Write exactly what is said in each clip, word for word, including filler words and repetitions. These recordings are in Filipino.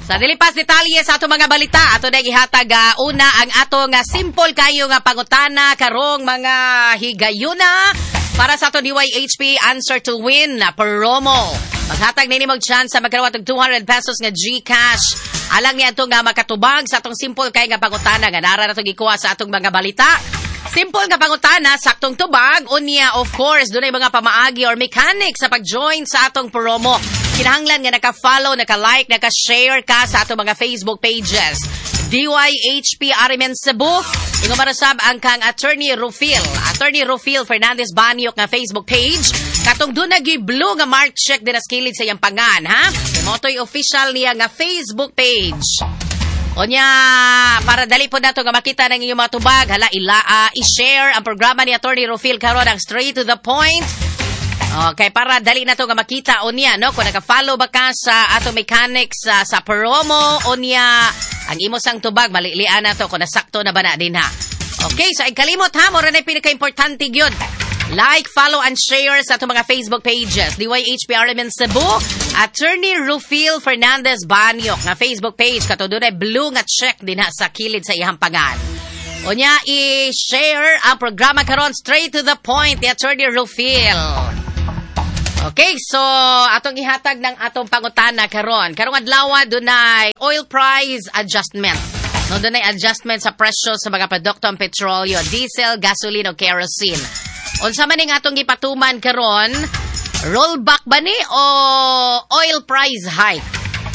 Sa dilipas detalye sa ato mga balita, ato na gihatag uh, una ang ato nga simple kayo nga pangutana karong mga higayuna para sa ato D Y H P Answer to Win na promo. Maghatag nini mag chance sa magkaroon og two hundred pesos nga GCash. Alang niya ato nga makatubag sa atong simple kayo nga pangutana nga nara nato gikuha sa atong mga balita. Simple nga pangutana, saktong tubag, unya of course, dunay mga pamaagi or mechanics sa pag-join sa atong promo. Kinahanglan nga naka-follow, naka-like, naka-share ka sa atong mga Facebook pages. D Y H P R M N Cebu, ingo marasab ang kang Attorney Rufil. Attorney Rufil Fernandez Banyok nga Facebook page. Katong doon nag-blue nga mark check din as kilid sa iyang pangan, ha? Motoy official niya nga Facebook page. Onya, para dali po nato nga makita ng inyong mga tubag, hala, ila, uh, i-share ang programa ni Attorney Rufil karon ang straight to the point. Okay, para dali na to nga makita onya, no? Kung naka-follow ba ka sa ato mechanics uh, sa promo, onya, ang imo sang tubag, malilian na to kung nasakto na ba na din, ha? Okay, so ikalimot ha, mura na yung pinaka-importante yun. Like, follow, and share sa ato mga Facebook pages. D Y H P R M N Cebu, Attorney Rufil Fernandez Banyok nga Facebook page. Kato doon ay blue nga check din ha sa kilid sa iyang pangan. O niya, i-share ang programa karon straight to the point ni Attorney Rufil. Okay, so atong ihatag ng atong pangutana karon. Karong adlaw dunay oil price adjustment. No, dunay adjustment sa presyo sa mga produkto ng petrolyo, diesel, gasoline o kerosene. Unsa man ning atong gipatuman karon, rollback ba ni o oil price hike?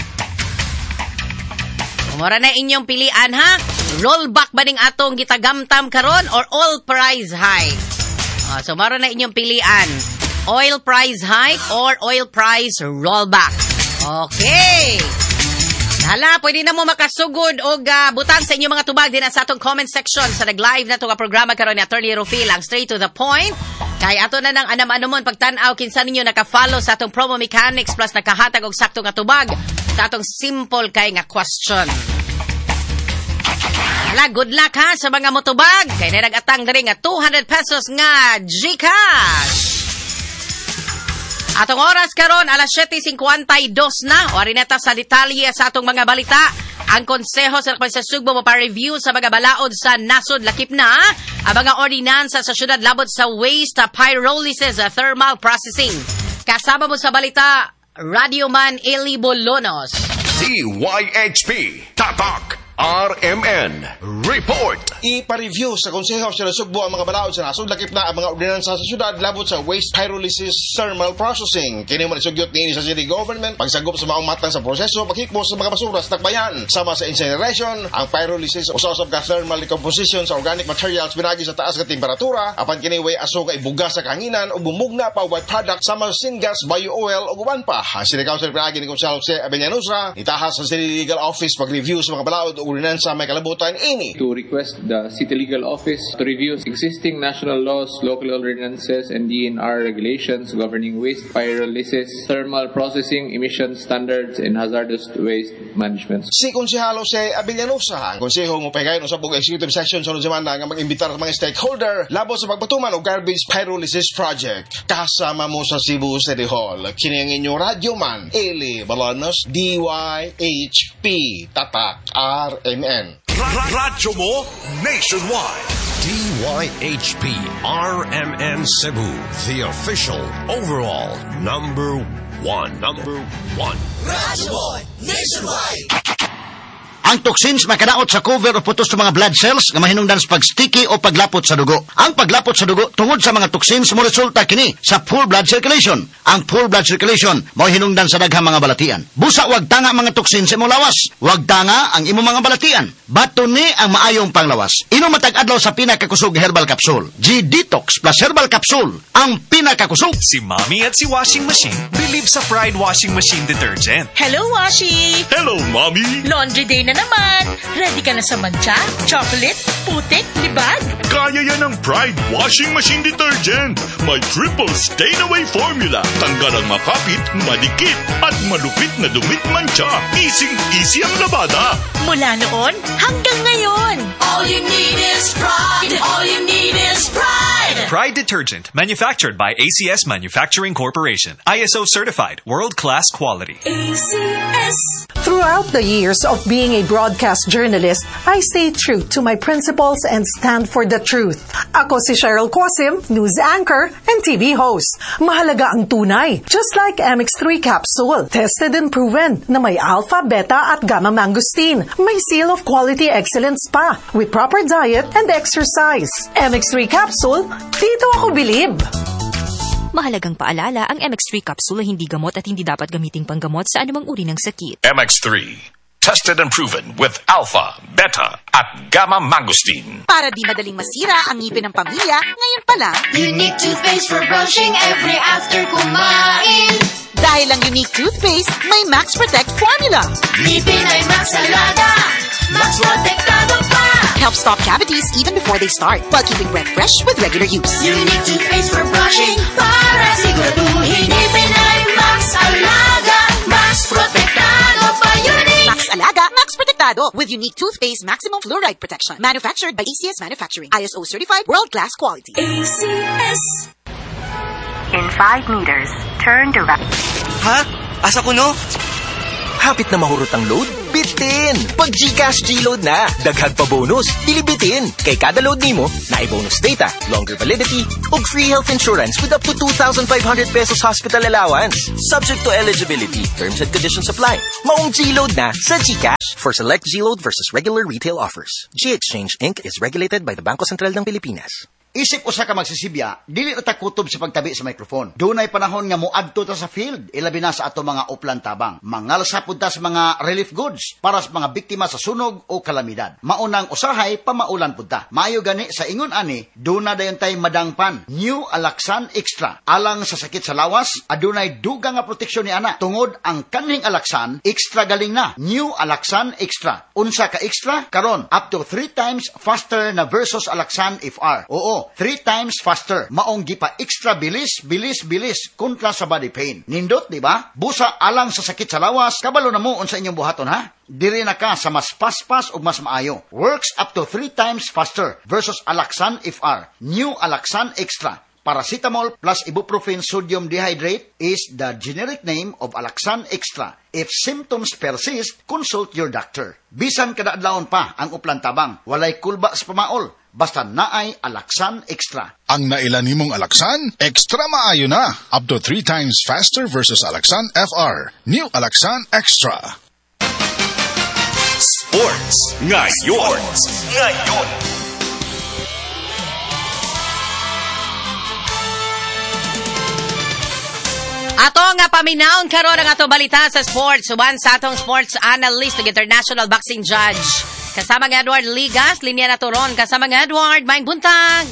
Mura na inyong pilian ha. Rollback ba ning atong gitagamtam karon or oil price hike? Uh, so mura na inyong pilian. Oil price hike or oil price rollback. Okay. Hala, pwede na mo makasugod o uh, butang sa inyong mga tubag din sa atong comment section sa nag-live na itong programa karon ni Attorney Rufil, ang straight to the point. Kaya ato na nang anam-anumon pagtanaw kinsa ninyo naka-follow sa atong promo mechanics plus nakahatag og sakto nga tubag sa atong simple kay nga question. Hala, good luck ha sa mga motubag. Kaya na nag-atang diri nga two hundred pesos nga GCash. Atong oras karon alas siyete fifty-two na. Ori neta sa detalye sa atong mga balita. Ang konseho sa Sugbo mo pa-review sa mga balaod sa nasod lakip na ang mga ordinansa sa syudad labot sa waste pyrolysis thermal processing. Kasama mo sa balita Radio Man Eli Bolonos. D Y H P Tatak R M N Report. Ipa-review sa Konseho sa Sugbo ang mga balaod sa nasod lakip na ang mga ordinansa sa syudad labot sa waste pyrolysis thermal processing. Kini man isugyot niini sa city government pagsagop sa maong matang sa proseso paghikbo sa mga basura sa takbayan sama sa incineration, ang pyrolysis usab ka thermal decomposition sa organic materials pinagi sa taas nga temperatura apan kini way aso ka ibuga sa kahanginan ug bumugna pa white product sama sa syngas, bio oil ug uban pa. Ang City Council pinagi ni Gonzalo Jose Abellanusa itahas sa City Legal Office pag-review sa mga balaod ug ordinansa may kalabutan ini. To request the City Legal Office to review existing national laws, local ordinances, and D N R regulations governing waste pyrolysis, thermal processing, emission standards, and hazardous waste management. Si Konsehalo si Abellanusa, ang konseho mo pagayon sa bug executive session sa semana nga mag-imbitar sa mga stakeholder labo sa pagpatuman og garbage pyrolysis project. Kasama mo sa Cebu City Hall. Kini ang inyong Radio Man, Eli Bolonos, D Y H P Tatak R M N. Radyo mo nationwide. D Y H P R M N Cebu, the official overall number one. Number one. Radyo mo nationwide. Ang toxins makadaot sa cover o putos sa mga blood cells nga mahinungdan sa pagsticky o paglapot sa dugo. Ang paglapot sa dugo tungod sa mga toxins mo resulta kini sa full blood circulation. Ang full blood circulation mo hinungdan sa daghang mga balatian. Busa wag tanga mga toxins sa imong lawas. Wag tanga ang imong mga balatian. Bato ni ang maayong panglawas. Inom matag adlaw sa pinakakusog herbal capsule. G-Detox plus herbal capsule ang pinakakusog. Si Mommy at si Washing Machine believe sa Pride Washing Machine Detergent. Hello, Washi! Hello, Mommy! Laundry day na naman. Ready ka na sa mancha, chocolate, putik, libag? Kaya yan ang Pride Washing Machine Detergent. May triple stain-away formula. Tanggal ang makapit, madikit, at malupit na dumit mancha. Easy-easy ang labada. Mula noon hanggang ngayon. All you need is pride. All you need is pride. Pride Detergent, manufactured by A C S Manufacturing Corporation. I S O certified, world-class quality. A C S. Throughout the years of being a broadcast journalist, I stay true to my principles and stand for the truth. Ako si Cheryl Cosim, news anchor and T V host. Mahalaga ang tunay, just like M X three capsule. Tested and proven na may alpha, beta at gamma mangosteen. May seal of quality excellence pa with proper diet and exercise. M X three capsule, dito ako bilib. Mahalagang paalala, ang M X three capsule ay hindi gamot at hindi dapat gamiting panggamot sa anumang uri ng sakit. M X three. Tested and proven with alpha, beta, at gamma mangosteen. Para di madaling masira ang ngipin ng pamilya, ngayon pa lang, Unique toothpaste for brushing every after kumain. Dahil ang Unique toothpaste, may Max Protect formula. Ngipin ay Max Alaga, Max Protektado pa. Help stop cavities even before they start, while keeping breath fresh with regular use. Unique toothpaste for brushing, para siguraduhin. Ngipin ay Max Alaga, Max Protektado pa. Unique Max Alaga, Max Protectado with Unique toothpaste maximum fluoride protection. Manufactured by A C S Manufacturing. I S O certified, world-class quality. A C S. In five meters, turn to right. Ha? Asa ko no? Hapit na mahurot ang load? Bitin! Pag GCash G-Load na, daghag pa bonus, dilibitin. Kay kada load nimo, na bonus data, longer validity, ug free health insurance with up to two thousand five hundred pesos hospital allowance. Subject to eligibility, terms and conditions apply. Maong G-Load na sa GCash. For select G-Load versus regular retail offers. G-Exchange Incorporated is regulated by the Bangko Sentral ng Pilipinas. Isip usa ka magsisibya, dili ta kutob sa pagtabi sa microphone. Dunay panahon nga moadto ta sa field, ilabi na sa ato mga uplan tabang. Mangalsa pud ta sa mga relief goods para sa mga biktima sa sunog o kalamidad. Maunang usahay pamaulan pud ta. Maayo gani sa ingon ani, duna dayon tay madangpan. New Alaxan Extra. Alang sa sakit sa lawas, adunay dugang nga proteksyon ni ana. Tungod ang kaning Alaxan, extra galing na. New Alaxan Extra. Unsa ka extra? Karon up to three times faster na versus Alaxan F R. Oo, three times faster. Maong gipa extra bilis, bilis, bilis kontra sa body pain. Nindot, di ba? Busa alang sa sakit sa lawas, kabalo na mo unsa inyong buhaton ha? Diri na ka sa mas paspas o mas maayo. Works up to three times faster versus Alaxan F R. New Alaxan Extra. Paracetamol plus ibuprofen sodium dehydrate is the generic name of Alaxan Extra. If symptoms persist, consult your doctor. Bisan kada adlawon pa ang uplan tabang, walay kulba sa pamaol. Basta naay Alaxan Extra. Ang nailan nimong Alaxan, extra maayo na. Up to three times faster versus Alaxan F R. New Alaxan Extra. Sports ngayon. Ngayon. Ato nga paminaon karon ang ato balita sa sports. Suban sa atong sports analyst ug international boxing judge. Kasama nga Edward Ligas, linya na turon. Kasama nga Edward, maing buntag.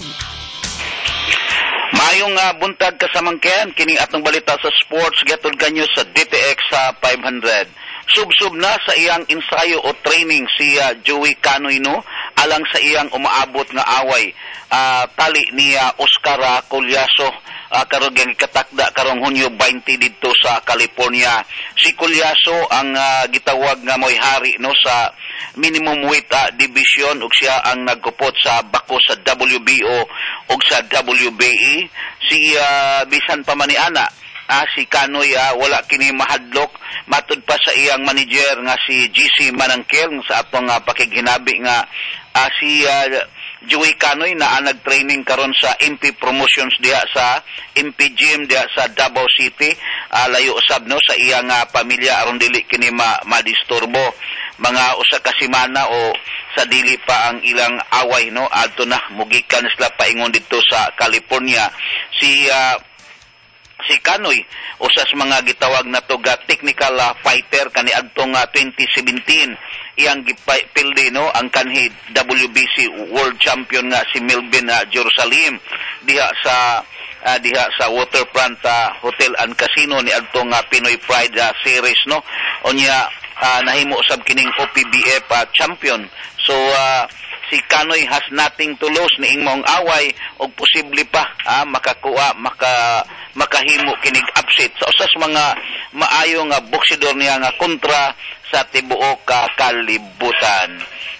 Mayong uh, buntag kasamang ken, kining atong balita sa sports, gatod kanyo sa D T X sa five hundred. Sub-sub na sa iyang ensayo o training si uh, Joey Canoy no, alang sa iyang umaabot nga away. Uh, tali ni uh, Oscar uh, Colyaso. Uh, karong gikatakda karong Hunyo twenty didto sa California. Si Colyaso ang uh, gitawag nga moy hari no sa minimum weight uh, division ug siya ang nagkupot sa bako sa W B O ug sa W B E. Si uh, bisan pa man ni ana uh, si Canoy uh, wala kini mahadlok matud pa sa iyang manager nga si G C Manangkel sa atong uh, pakiginabi nga uh, si uh, Joey Canoy na nag-training karon sa M P Promotions diha sa M P Gym diha sa Davao City, uh, layo usab no sa iyang uh, pamilya aron dili kini ma madisturbo. Mga usa ka semana o sa dili pa ang ilang away no adto na mugikan sila paingon dito sa California. Si uh, si Canoy usa sa mga gitawag na to ga technical uh, fighter kani adtong uh, twenty seventeen iyang gipildi no ang kanhi W B C World Champion nga si Melvin uh, Jerusalem diha sa uh, diha sa Waterfront uh, Hotel and Casino ni adtong uh, Pinoy Pride uh, series no unya uh, nahimo usab kining O P B F uh, champion. So uh, si Canoy has nothing to lose ni imong away og posible pa ah, makakuha maka makahimo kinig upset sa so, usas mga maayo nga boksidor niya nga kontra sa tibuok ka kalibutan.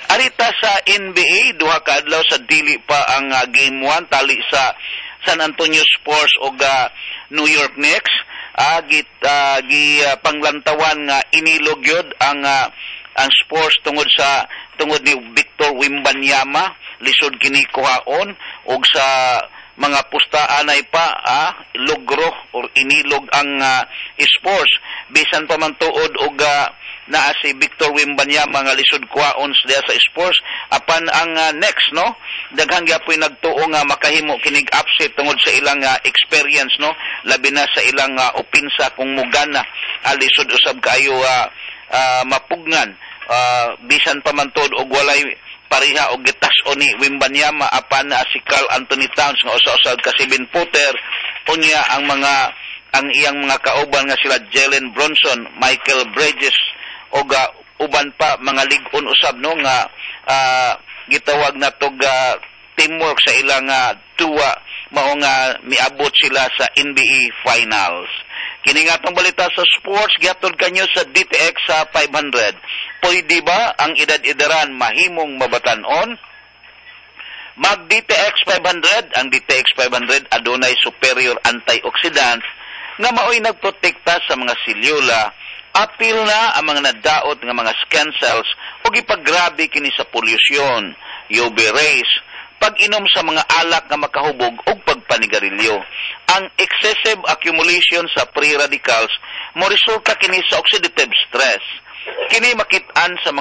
Arita sa N B A, duha ka adlaw sa dili pa ang uh, Game one tali sa San Antonio Spurs o uh, New York Knicks. Uh, git, uh, gi uh, panglantawan nga inilog yun ang uh, ang Spurs tungod sa tungod ni Victor Wembanyama, lisod kini kuhaon og sa mga pustaan ay pa ah, logro or inilog ang uh, Spurs bisan pa man tuod og uh, naa si Victor Wembanyama nga lisod kuhaon sa sa Spurs apan ang uh, next no daghang gyapon nagtuo nga makahimo kinig upset tungod sa ilang uh, experience no labi na sa ilang uh, opinsa kung mugana uh, lisod usab kaayo uh, uh, mapugnan uh, bisan pa man tuod og walay pariha og gitas-o ni Wembanyama apan na si Karl Anthony Towns nga usa-usab ka seven footer unya ang mga ang iyang mga kauban nga sila Jalen Brunson, Michael Bridges og uh, uban pa mga lig-on usab no nga uh, gitawag na tog uh, teamwork sa ilang uh, duwa mao nga miabot sila sa N B A Finals. Kini nga tong balita sa sports gihatod kanyo sa D T X sa five hundred. Pwede ba ang edad-edaran mahimong mabatan-on? Mag D T X five hundred, ang D T X five hundred adunay superior antioxidants nga maoy nagprotekta sa mga selyula, apil na ang mga nadaot nga mga skin cells ug ipagrabe kini sa polusyon, U V rays, pag-inom sa mga alak nga makahubog ug pagpanigarilyo. Ang excessive accumulation sa free radicals mo resulta kini sa oxidative stress. Kini makit-an sa mga